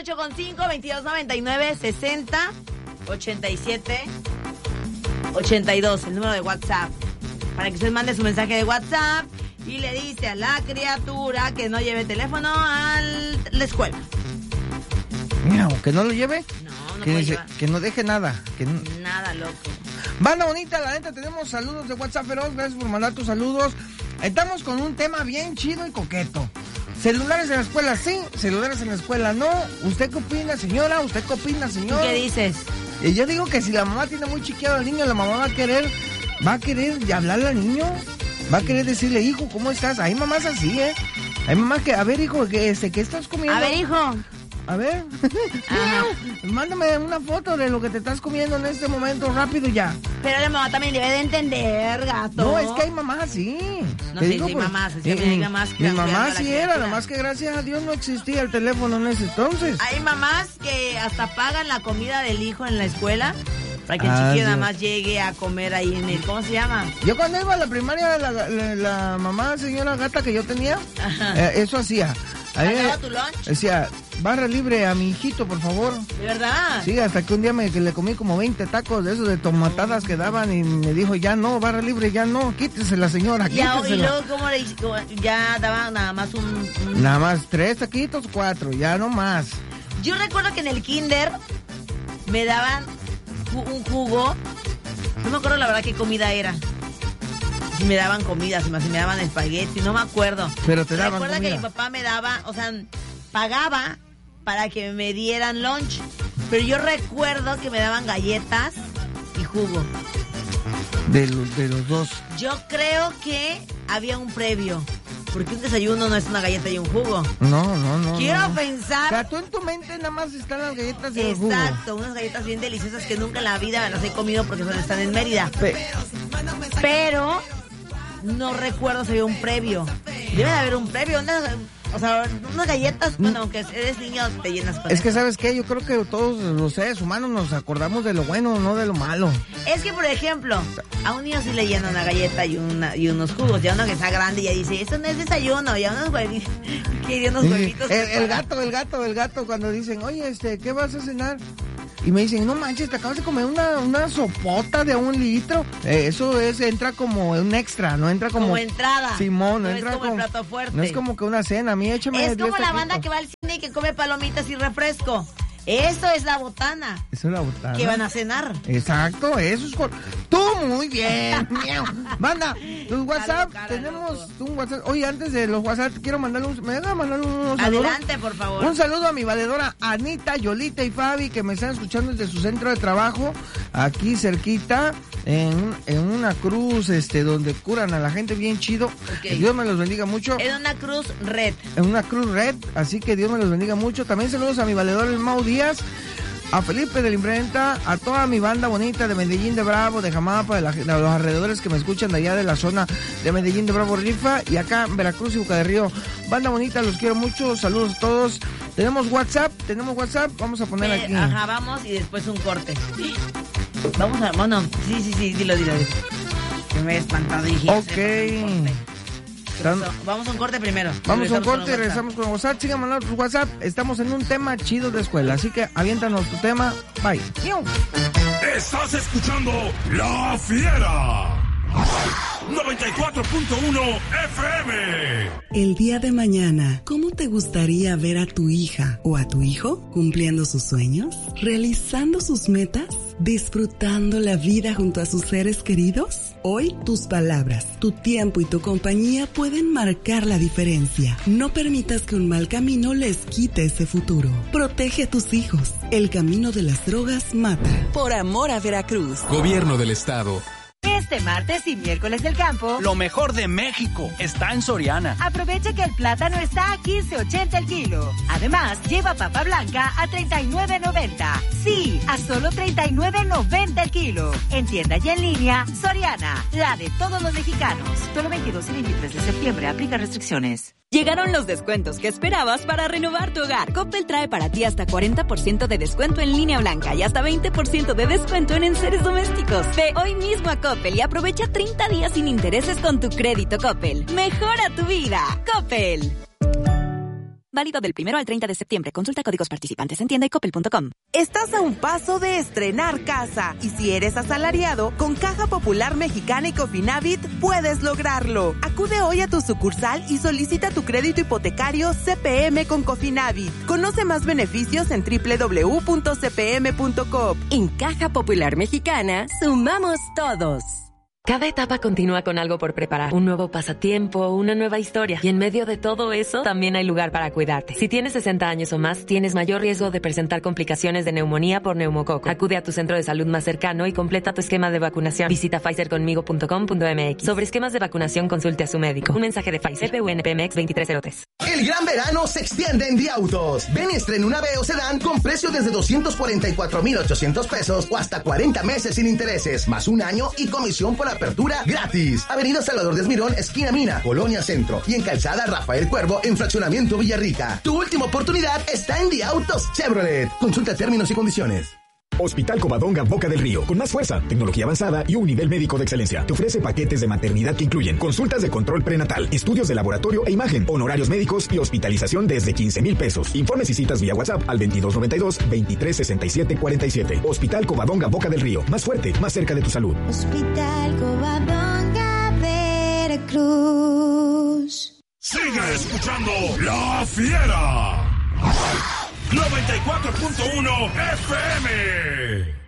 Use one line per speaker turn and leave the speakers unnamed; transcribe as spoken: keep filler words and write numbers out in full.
ocho con cinco, veintidós noventa y nueve, sesenta, ochenta y siete, ochenta y dos, el número de WhatsApp. Para que usted mande su mensaje de WhatsApp y le dice a la criatura que no lleve teléfono a la escuela.
Mira, que no lo lleve.
No, no
que,
puede
dice,
llevar.
que no deje nada. Que no...
Nada, loco.
Banda bonita, la neta, tenemos saludos de WhatsApp Feroz. Gracias por mandar tus saludos. Estamos con un tema bien chido y coqueto. Celulares en la escuela sí, celulares en la escuela no. ¿Usted qué opina, señora? ¿Usted qué opina, señor?
¿Tú qué dices?
Y yo digo que si la mamá tiene muy chiqueado al niño, la mamá va a querer, va a querer hablarle al niño. Va a querer decirle, hijo, ¿cómo estás? Hay mamás así, ¿eh? Hay mamás que, a ver, hijo, ¿qué, este, ¿qué estás comiendo?
A ver, hijo.
A ver, mándame una foto de lo que te estás comiendo en este momento, rápido ya.
Pero la mamá también debe de entender, gato.
No, es que hay mamás así.
No
Te
sé
digo,
si hay
pues,
mamás, es que
eh,
hay mamás que
mi
están
mamá
cuidando a
sí
la
era,
criatura.
nada más que gracias a Dios no existía el teléfono en ese entonces.
Hay mamás que hasta pagan la comida del hijo en la escuela para que el
Ah,
chiquillo nada
Dios.
más llegue a comer ahí en el... ¿Cómo se llama?
Yo cuando iba a la primaria, la, la, la mamá, señora gata que yo tenía, eh, eso hacía. A mí me
¿Sacaba tu lunch?
decía, barra libre a mi hijito, por favor.
¿De verdad?
Sí, hasta que un día me que le comí como veinte tacos de esos de tomatadas que daban y me dijo, ya no, barra libre, ya no, quítese la señora,
Ya, y
quítesela.
luego, ¿cómo le dice? Como ya daban nada más un, un...
Nada más tres taquitos, cuatro, ya no más.
Yo recuerdo que en el kinder me daban ju- un jugo. No me acuerdo la verdad qué comida era. Si me daban comida, si me, si me daban espagueti, no me acuerdo.
Pero te daban
Recuerda
comida.
que mi papá me daba, o sea, pagaba para que me dieran lunch. Pero yo recuerdo que me daban galletas y jugo.
De los, de los dos.
Yo creo que había un previo. Porque un desayuno no es una galleta y un jugo.
No, no, no.
Quiero
no.
pensar...
O sea, tú en tu mente nada más están las galletas y el jugo.
Exacto, unas galletas bien deliciosas que nunca en la vida me las he comido porque son- están en Mérida.
Pe-
Pero no recuerdo si había un previo. Debe de haber un previo. Unas, o sea, unas galletas, bueno, aunque eres niño, te llenas con
Es
eso.
que, ¿sabes qué? Yo creo que todos los seres humanos nos acordamos de lo bueno, no de lo malo.
Es que, por ejemplo, a un niño sí le llena una galleta y, una, y unos jugos. Ya uno que está grande ya dice, eso no es desayuno. Ya unos huevitos. Que unos huevitos.
El, el gato, el gato, el gato, cuando dicen, oye, este, ¿qué vas a cenar? Y me dicen, no manches, te acabas de comer una, una sopota de un litro. Eh, eso es, entra como un extra, no entra como...
Como entrada.
Simón, no,
No
entra
es como el plato fuerte.
No es como que una cena, a mí échame
Es
diez
como la banda
taquitos.
que va al cine y que come palomitas y refresco. Eso es la botana.
Eso es la botana.
Que van a cenar.
Exacto, eso es... cor- Tú, muy bien. Miau. Banda, tus WhatsApp,
cara,
tenemos
loco.
un WhatsApp. Oye, antes de los WhatsApp, quiero mandarle un... ¿Me dejas mandarle unos saludos?
Adelante, por favor.
Un saludo a mi valedora Anita, Yolita y Fabi, que me están escuchando desde su centro de trabajo, aquí cerquita, en, en una cruz este donde curan a la gente bien chido. Que Dios me los bendiga mucho.
En una cruz red.
En una cruz red, así que Dios me los bendiga mucho. También saludos a mi valedor el Mau Díaz, a Felipe de la Imprenta, a toda mi banda bonita de Medellín de Bravo, de Jamapa, de, la- de los alrededores que me escuchan de allá de la zona de Medellín de Bravo Rifa y acá en Veracruz y Boca de Río. Banda bonita, los quiero mucho, saludos a todos. Tenemos WhatsApp, tenemos WhatsApp, vamos a poner
Pe-
aquí.
Ajá, vamos y después un corte. Vamos a... Bueno, sí, sí, sí, dilo, dilo. dilo. Que me he espantado, dije.
Ok. Tan-
Vamos a un corte primero.
Vamos a un
Regresamos con
corte y
WhatsApp.
regresamos con WhatsApp. Sigan mandando tus WhatsApp. Estamos en un tema chido de escuela, así que aviéntanos tu tema. Bye. ¡Miau!
Estás escuchando La Fiera. noventa y cuatro punto uno F M.
El día de mañana, ¿cómo te gustaría ver a tu hija o a tu hijo cumpliendo sus sueños, realizando sus metas, disfrutando la vida junto a sus seres queridos? Hoy, tus palabras, tu tiempo y tu compañía pueden marcar la diferencia. No permitas que un mal camino les quite ese futuro. Protege a tus hijos. El camino de las drogas mata. Por amor a Veracruz.
Gobierno del Estado.
Este martes y miércoles del campo,
Lo mejor de México está en Soriana.
aprovecha que el plátano está a quince ochenta el kilo. Además, lleva papa blanca a treinta y nueve noventa. Sí, a solo treinta y nueve noventa el kilo. En tienda y en línea, Soriana, la de todos los mexicanos. Solo veintidós y veintitrés de septiembre, aplica restricciones.
Llegaron los descuentos que esperabas para renovar tu hogar. Coppel trae para ti hasta cuarenta por ciento de descuento en línea blanca y hasta veinte por ciento de descuento en enseres domésticos. Ve hoy mismo a Coppel y aprovecha treinta días sin intereses con tu crédito Coppel. Mejora tu vida. Coppel. Válido del primero al treinta de septiembre. Consulta códigos participantes en tienda y coppel punto com.
Estás a un paso de estrenar casa. Y si eres asalariado, con Caja Popular Mexicana y Cofinavit puedes lograrlo. Acude hoy a tu sucursal y solicita tu crédito hipotecario C P M con Cofinavit. Conoce más beneficios en doble u doble u doble u punto c p m punto com.
En Caja Popular Mexicana, sumamos todos. Cada etapa continúa con algo por preparar, un nuevo pasatiempo, una nueva historia. Y en medio de todo eso, también hay lugar para cuidarte. Si tienes sesenta años o más, tienes mayor riesgo de presentar complicaciones de neumonía por neumococo. Acude a tu centro de salud más cercano y completa tu esquema de vacunación. Visita pfizer conmigo punto com punto m x. Sobre esquemas de vacunación, consulte a su médico. Un mensaje de Pfizer, P U N P M X veintitrés cero tres.
El gran verano se extiende en Diautos. Ven y estrena una Aveo Sedán con precio desde doscientos cuarenta y cuatro mil ochocientos pesos o hasta cuarenta meses sin intereses, más un año y comisión por apertura gratis. Avenida Salvador de Esmirón, esquina Mina, Colonia Centro, y en Calzada Rafael Cuervo, en Fraccionamiento Villarrica. Tu última oportunidad está en Diautos Chevrolet. Consulta términos y condiciones.
Hospital Covadonga Boca del Río, con más fuerza, tecnología avanzada y un nivel médico de excelencia. Te ofrece paquetes de maternidad que incluyen consultas de control prenatal, estudios de laboratorio e imagen, honorarios médicos y hospitalización desde quince mil pesos. Informes y citas vía WhatsApp al veintidós noventa y dos, veintitrés sesenta y siete cuarenta y siete. Hospital Covadonga Boca del Río, más fuerte, más cerca de tu salud.
Hospital Covadonga Veracruz.
Sigue escuchando La Fiera. noventa y cuatro punto uno F M.